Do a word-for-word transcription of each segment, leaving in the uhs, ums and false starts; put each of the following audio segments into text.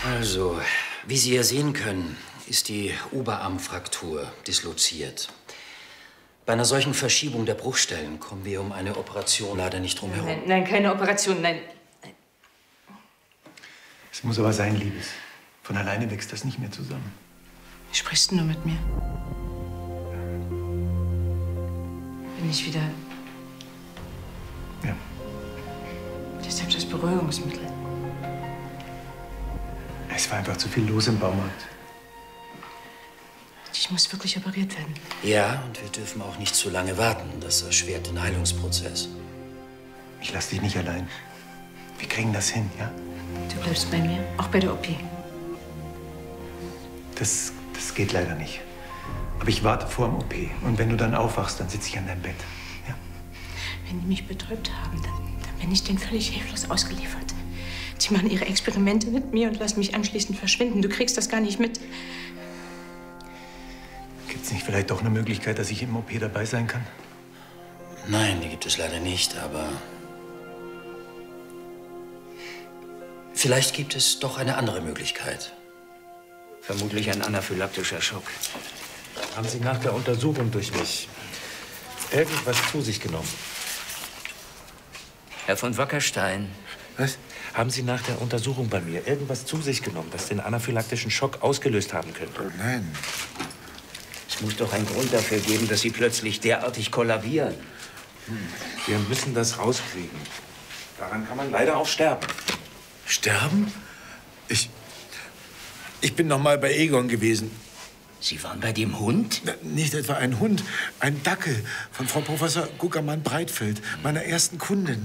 Also, wie Sie hier sehen können, ist die Oberarmfraktur disloziert. Bei einer solchen Verschiebung der Bruchstellen kommen wir um eine Operation leider nicht drum herum. Nein, nein, keine Operation, nein. nein. Es muss aber sein, Liebes. Von alleine wächst das nicht mehr zusammen. Wie sprichst du nur mit mir? Bin ich wieder... Ja. Deshalb das Beruhigungsmittel. Es war einfach zu viel los im Baumarkt. Ich muss wirklich operiert werden. Ja, und wir dürfen auch nicht zu lange warten. Das erschwert den Heilungsprozess. Ich lass dich nicht allein. Wir kriegen das hin, ja? Du bleibst bei mir, auch bei der O P. Das, das geht leider nicht. Aber ich warte vor dem O P. Und wenn du dann aufwachst, dann sitze ich an deinem Bett. Ja? Wenn die mich betäubt haben, dann, dann bin ich denen völlig hilflos ausgeliefert. Die machen ihre Experimente mit mir und lassen mich anschließend verschwinden. Du kriegst das gar nicht mit. Gibt es nicht vielleicht doch eine Möglichkeit, dass ich im O P dabei sein kann? Nein, die gibt es leider nicht, aber... Vielleicht gibt es doch eine andere Möglichkeit. Vermutlich ein anaphylaktischer Schock. Haben Sie nach der Untersuchung durch mich irgendwas zu sich genommen? Herr von Wackerstein. Was? Haben Sie nach der Untersuchung bei mir irgendwas zu sich genommen, das den anaphylaktischen Schock ausgelöst haben könnte? Oh nein. Es muss doch einen Grund dafür geben, dass Sie plötzlich derartig kollabieren. Hm. Wir müssen das rauskriegen. Daran kann man leider auch sterben. Sterben? Ich... Ich bin noch mal bei Egon gewesen. Sie waren bei dem Hund? Na, nicht etwa ein Hund, ein Dackel von Frau Professor Guckermann-Breitfeld, meiner ersten Kundin.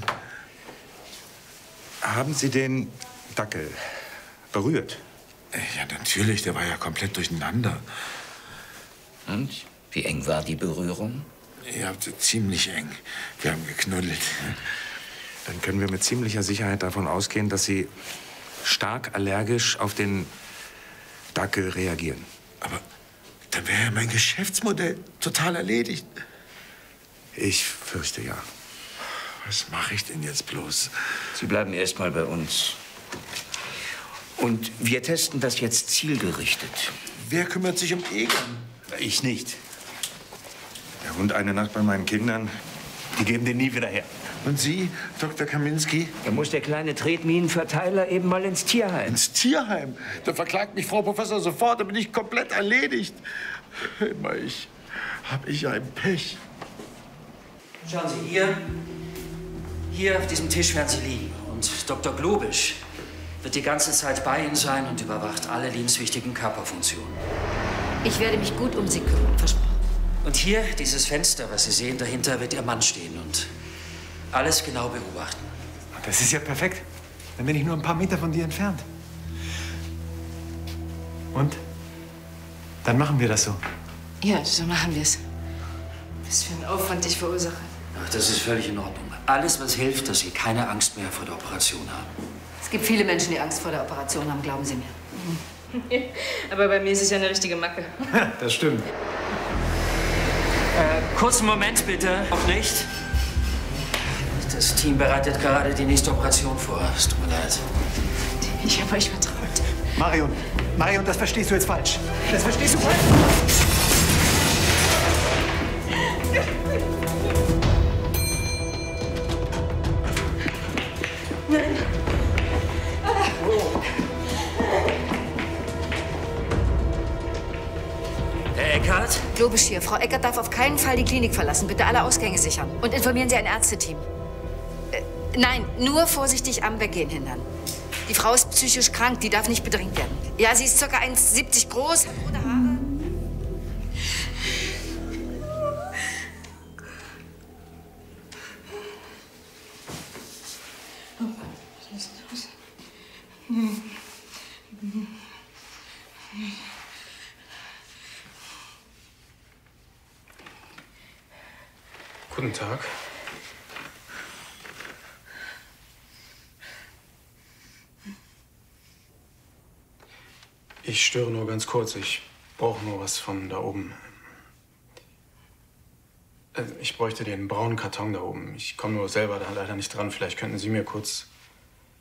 Haben Sie den Dackel berührt? Ja, natürlich. Der war ja komplett durcheinander. Und? Wie eng war die Berührung? Ja, ziemlich eng. Wir haben geknuddelt. Dann können wir mit ziemlicher Sicherheit davon ausgehen, dass Sie stark allergisch auf den Dackel reagieren. Aber dann wäre ja mein Geschäftsmodell total erledigt. Ich fürchte ja. Was mache ich denn jetzt bloß? Sie bleiben erst mal bei uns. Und wir testen das jetzt zielgerichtet. Wer kümmert sich um Egon? Ich nicht. Der Hund eine Nacht bei meinen Kindern, die geben den nie wieder her. Und Sie, Doktor Kaminski? Da muss der kleine Tretminenverteiler eben mal ins Tierheim. Ins Tierheim? Da verklagt mich Frau Professor sofort, da bin ich komplett erledigt. Immer ich. Hab ich ein Pech. Schauen Sie, hier, hier auf diesem Tisch werden Sie liegen. Und Doktor Globisch wird die ganze Zeit bei Ihnen sein und überwacht alle lebenswichtigen Körperfunktionen. Ich werde mich gut um Sie kümmern, versprochen. Und hier, dieses Fenster, was Sie sehen, dahinter wird Ihr Mann stehen und alles genau beobachten. Das ist ja perfekt. Dann bin ich nur ein paar Meter von dir entfernt. Und? Dann machen wir das so. Ja, so machen wir es. Was für ein Aufwand ich verursache. Ach, das ist völlig in Ordnung. Alles, was hilft, dass Sie keine Angst mehr vor der Operation haben. Es gibt viele Menschen, die Angst vor der Operation haben, glauben Sie mir. Aber bei mir ist es ja eine richtige Macke. Das stimmt. Äh, kurzen Moment bitte, noch nicht. Das Team bereitet gerade die nächste Operation vor. Es tut mir leid. Ich habe euch vertraut. Marion, Marion, das verstehst du jetzt falsch. Das verstehst du falsch. Nein. Herr Eckhardt? Globisch hier. Frau Eckert darf auf keinen Fall die Klinik verlassen. Bitte alle Ausgänge sichern. Und informieren Sie ein Ärzteteam. Äh, nein, nur vorsichtig am Weggehen hindern. Die Frau ist psychisch krank, die darf nicht bedrängt werden. Ja, sie ist ca. eins siebzig groß, hat rote Haare. Guten Tag. Ich störe nur ganz kurz. Ich brauche nur was von da oben. Ich bräuchte den braunen Karton da oben. Ich komme nur selber da leider nicht dran. Vielleicht könnten Sie mir kurz